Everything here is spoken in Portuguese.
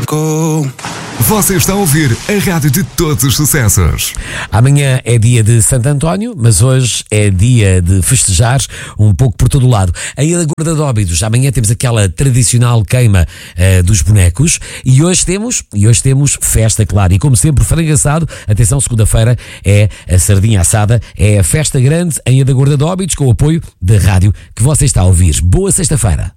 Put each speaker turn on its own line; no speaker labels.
Você está a ouvir a rádio de todos os sucessos.
Amanhã é dia de Santo António, mas hoje é dia de festejar um pouco por todo o lado. Em Ilha da Guarda de Óbidos, amanhã temos aquela tradicional queima dos bonecos e hoje temos festa, claro. E como sempre, frango assado. Atenção, segunda-feira é a sardinha assada, é a festa grande em Ilha da Guarda de Óbidos com o apoio da rádio que você está a ouvir. Boa sexta-feira.